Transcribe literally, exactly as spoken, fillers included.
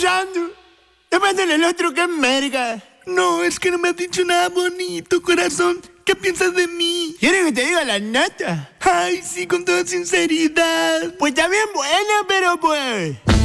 pensando. Tapándole el otro que merga. No, es que no me has dicho nada bonito, corazón. ¿Qué piensas de mí? ¿Quieres que te diga la neta? Ay, sí, con toda sinceridad. Pues está bien buena, pero pues...